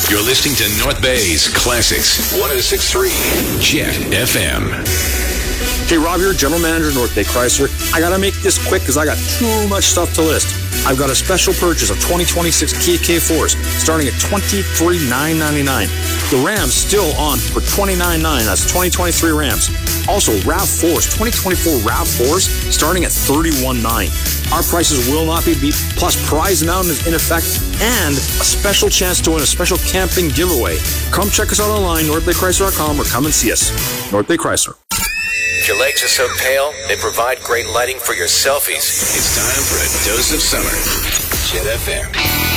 You're listening to North Bay's Classics 106.3 Jet FM. Hey, Rob here, General Manager, North Bay Chrysler. I gotta make this quick because I got too much stuff to list. I've got a special purchase of 2026 Kia K4s starting at $23,999. The Ram's still on for $29,999. That's 2023 Rams. Also, RAV4s, 2024 RAV4s starting at $31,999. Our prices will not be beat, plus prize amount is in effect, and a special chance to win a special camping giveaway. Come check us out online, NorthBayChrysler.com, or come and see us. North Bay Chrysler. If your legs are so pale, they provide great lighting for your selfies. It's time for a dose of summer. Jet FM.